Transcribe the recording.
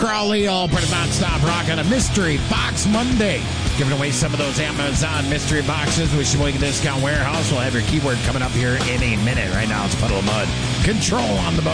Crowley, all part of Nonstop Rock on a Mystery Box Monday. Giving away some of those Amazon mystery boxes with Sheboygan Discount Warehouse. We'll have your keyword coming up here in a minute. Right now, it's Puddle of Mud. Control on the boat.